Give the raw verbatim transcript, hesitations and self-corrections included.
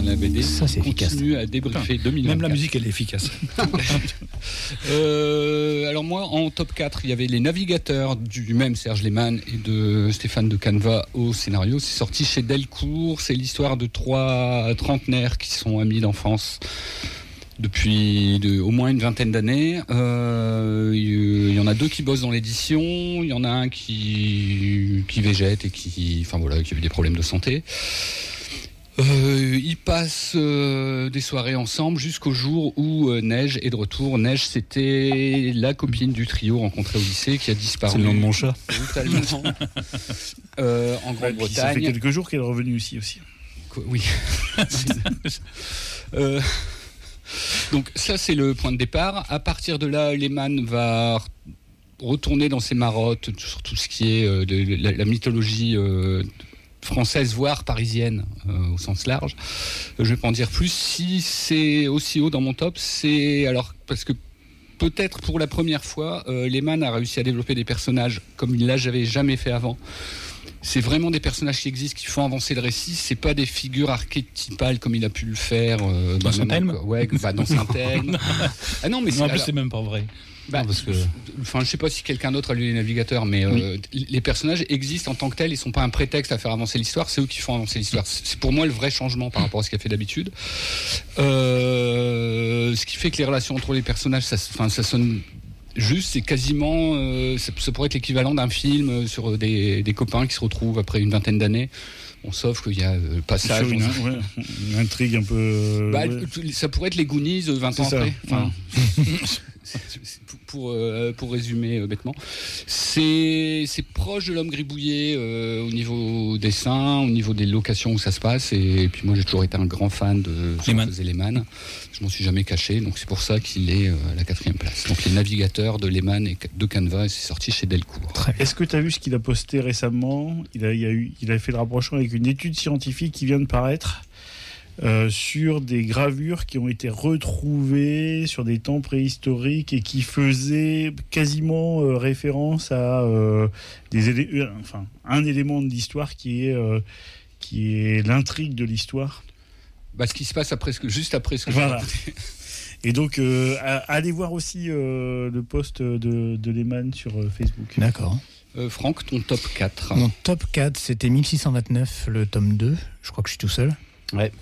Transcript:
la B D. Ça, c'est efficace. Continue à débriefer deux mille vingt-quatre. Même la musique, elle est efficace. euh, alors moi, en top quatre, il y avait Les Navigateurs du même Serge Lehmann et de Stéphane de Caneva au scénario. C'est sorti chez Delcourt. C'est l'histoire de trois trentenaires qui sont amis d'enfance depuis de, au moins une vingtaine d'années. Euh, il y en a deux qui bossent dans l'édition. Il y en a un qui, qui végète et qui, enfin voilà, qui a eu des problèmes de santé. Euh, ils passent euh, des soirées ensemble jusqu'au jour où euh, Neige est de retour. Neige, c'était la copine du trio rencontré au lycée qui a disparu. C'est le nom de mon chat. Brutalement euh, en Grande-Bretagne. Ça fait quelques jours qu'elle est revenue ici aussi. Quoi, oui. euh, donc ça, c'est le point de départ. À partir de là, Lehmann va retourner dans ses marottes sur tout ce qui est euh, de, la, la mythologie euh, française, voire parisienne euh, au sens large. Euh, je ne vais pas en dire plus. Si c'est aussi haut dans mon top, c'est alors parce que peut-être pour la première fois, euh, Lehmann a réussi à développer des personnages comme il ne l'avait jamais fait avant. C'est vraiment des personnages qui existent, qui font avancer le récit. C'est pas des figures archétypales comme il a pu le faire euh, dans Saint-Elme. Ouais, bah, dans Saint-Elme. Ah non, mais non, c'est, en plus alors, c'est même pas vrai. Bah, non, parce que... Enfin, je sais pas si quelqu'un d'autre a lu Les Navigateurs, mais euh, oui. Les personnages existent en tant que tels. Ils sont pas un prétexte à faire avancer l'histoire. C'est eux qui font avancer l'histoire. C'est pour moi le vrai changement par rapport à ce qu'il a fait d'habitude. Euh, ce qui fait que les relations entre les personnages, ça, enfin, ça sonne juste. C'est quasiment, euh, ça, ça pourrait être l'équivalent d'un film sur des, des copains qui se retrouvent après une vingtaine d'années. Bon, sauf qu'il y a le passage. Sur une, ouais, une intrigue un peu. Bah, ouais. Ça pourrait être les Goonies vingt ans c'est après. Ça. Enfin, pour, pour, euh, pour résumer euh, bêtement, c'est, c'est proche de L'Homme gribouillé euh, au niveau dessin, au niveau des locations où ça se passe. Et, et puis moi, j'ai toujours été un grand fan de ce que faisait Lehmann. Je m'en suis jamais caché, donc c'est pour ça qu'il est euh, à la quatrième place. Donc Les Navigateurs de Lehmann et de Caneva, c'est sorti chez Delcourt. Est-ce que tu as vu ce qu'il a posté récemment ? Il a, il, a eu, il a fait le rapprochement avec une étude scientifique qui vient de paraître euh, sur des gravures qui ont été retrouvées sur des temps préhistoriques et qui faisaient quasiment euh, référence à euh, des élé- euh, enfin, un élément de l'histoire qui est, euh, qui est l'intrigue de l'histoire. Bah, ce qui se passe après, juste après ce que voilà. j'ai Et donc, euh, allez voir aussi euh, le post de, de Lehmann sur euh, Facebook. D'accord. Euh, Franck, ton top quatre. Mon top quatre, c'était mille six cent vingt-neuf, le tome deux. Je crois que je suis tout seul. Ouais.